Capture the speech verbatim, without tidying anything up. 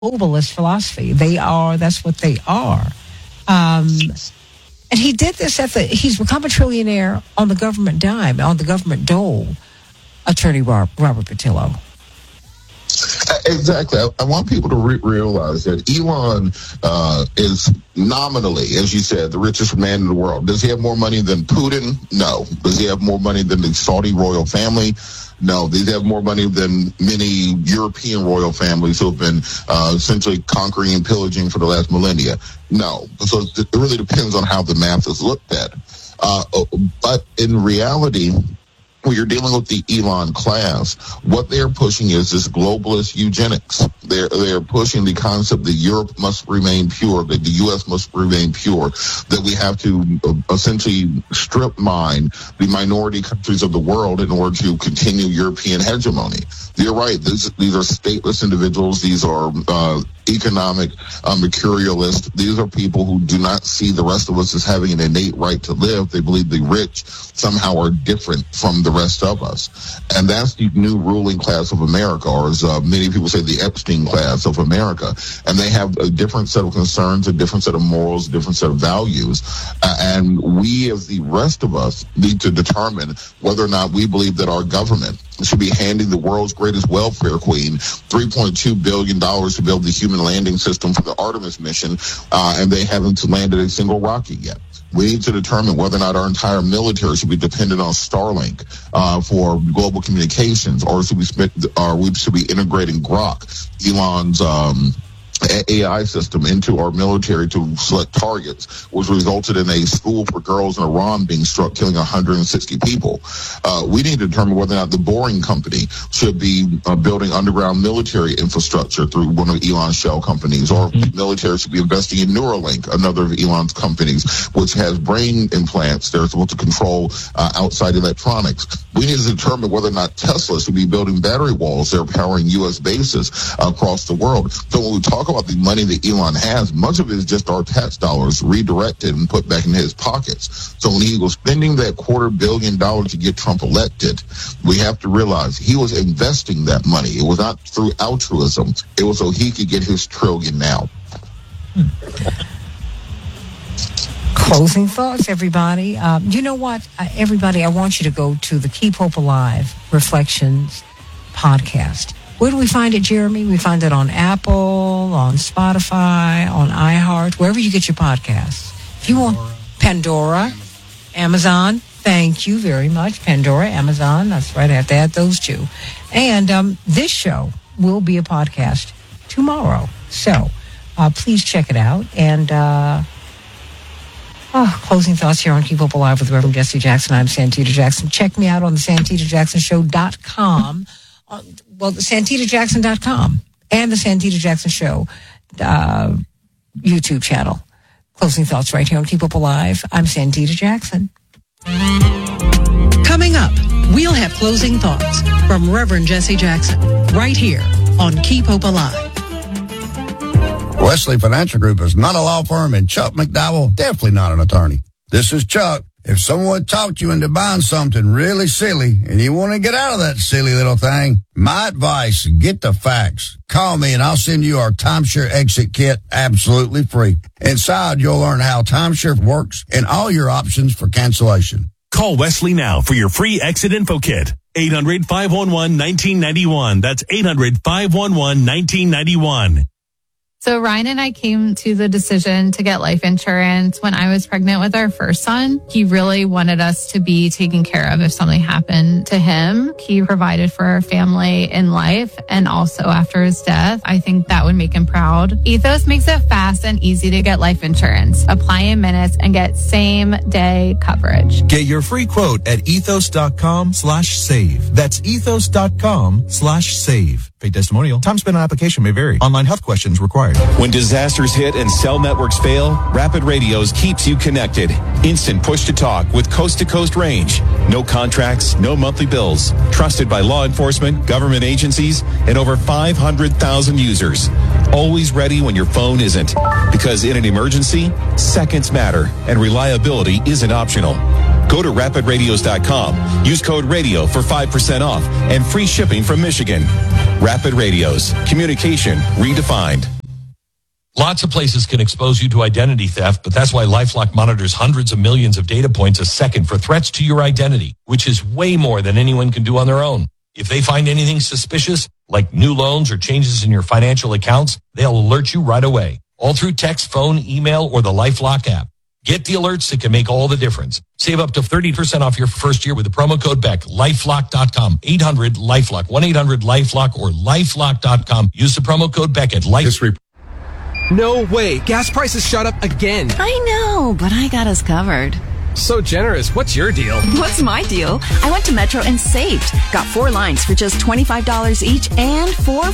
globalist philosophy. They are, that's what they are. Um, and he did this at the, he's become a trillionaire on the government dime, on the government dole, Attorney Rob, Robert Patillo. Exactly. I, I want people to re- realize that Elon uh, is nominally, as you said, the richest man in the world. Does he have more money than Putin? No. Does he have more money than the Saudi royal family? No. Does he have more money than many European royal families who have been uh, essentially conquering and pillaging for the last millennia? No. So it really depends on how the math is looked at. Uh, but in reality, when you're dealing with the Elon class, what they're pushing is this globalist eugenics. They're they're pushing the concept that Europe must remain pure, that the U S must remain pure, that we have to uh, essentially strip mine the minority countries of the world in order to continue European hegemony. You're right. This, these are stateless individuals. These are uh, economic uh, mercurialists. These are people who do not see the rest of us as having an innate right to live. They believe the rich somehow are different from the rest of us. And that's the new ruling class of America, or as uh, many people say, the Epstein class of America. And they have a different set of concerns, a different set of morals, a different set of values. Uh, and we, as the rest of us, need to determine whether or not we believe that our government should be handing the world's greatest welfare queen three point two billion dollars to build the human landing system for the Artemis mission, uh, and they haven't landed a single rocket yet. We need to determine whether or not our entire military should be dependent on Starlink uh, for global communications, or should we, spend, or we should be integrating Grok, Elon's um, A I system, into our military to select targets, which resulted in a school for girls in Iran being struck, killing one hundred sixty people. Uh, we need to determine whether or not the Boring Company should be uh, building underground military infrastructure through one of Elon's shell companies, or mm-hmm. the military should be investing in Neuralink, another of Elon's companies, which has brain implants they're supposed to control uh, outside electronics. We need to determine whether or not Tesla should be building battery walls that are powering U S bases uh, across the world. So when we talk about the money that Elon has, much of it is just our tax dollars redirected and put back in his pockets. So when he was spending that quarter billion dollars to get Trump elected, we have to realize he was investing that money. It was not through altruism. It was so he could get his trillion now. Closing thoughts, everybody. Um, you know what, uh, everybody, I want you to go to the Keep Hope Alive Reflections podcast. Where do we find it, Jeremy? We find it on Apple, on Spotify, on iHeart, wherever you get your podcasts. If you want Pandora, Amazon, thank you very much. Pandora, Amazon, that's right. I have to add those two. And um, this show will be a podcast tomorrow. So uh, please check it out. And uh, oh, closing thoughts here on Keep Hope Alive with Reverend Jesse Jackson. I'm Santita Jackson. Check me out on the santita jackson show dot com. Uh, well, santita jackson dot com and the Santita Jackson Show uh, YouTube channel. Closing thoughts right here on Keep Up Alive. I'm Santita Jackson. Coming up, we'll have closing thoughts from Reverend Jesse Jackson right here on Keep Hope Alive. Wesley Financial Group is not a law firm, and Chuck McDowell, definitely not an attorney. This is Chuck. If someone talked you into buying something really silly and you want to get out of that silly little thing, my advice, get the facts. Call me and I'll send you our timeshare exit kit absolutely free. Inside, you'll learn how timeshare works and all your options for cancellation. Call Wesley now for your free exit info kit. eight hundred, five one one, one nine nine one. That's eight hundred, five one one, one nine nine one. So Ryan and I came to the decision to get life insurance when I was pregnant with our first son. He really wanted us to be taken care of if something happened to him. He provided for our family in life and also after his death. I think that would make him proud. Ethos makes it fast and easy to get life insurance. Apply in minutes and get same day coverage. Get your free quote at ethos.com slash save. That's ethos.com slash save. Paid testimonial. Time spent on application may vary. Online health questions required. When disasters hit and cell networks fail, Rapid Radios keeps you connected. Instant push-to-talk with coast-to-coast range. No contracts, no monthly bills. Trusted by law enforcement, government agencies, and over five hundred thousand users. Always ready when your phone isn't. Because in an emergency, seconds matter, and reliability isn't optional. Go to rapid radios dot com. Use code RADIO for five percent off and free shipping from Michigan. Rapid Radios. Communication redefined. Lots of places can expose you to identity theft, but that's why LifeLock monitors hundreds of millions of data points a second for threats to your identity, which is way more than anyone can do on their own. If they find anything suspicious, like new loans or changes in your financial accounts, they'll alert you right away, all through text, phone, email, or the LifeLock app. Get the alerts that can make all the difference. Save up to thirty percent off your first year with the promo code Beck. lifelock dot com. eight hundred LifeLock. one eight hundred LifeLock or lifelock dot com. Use the promo code Beck at Life. No way. Gas prices shot up again. I know, but I got us covered. So generous. What's your deal? What's my deal? I went to Metro and saved. Got four lines for just twenty-five dollars each and four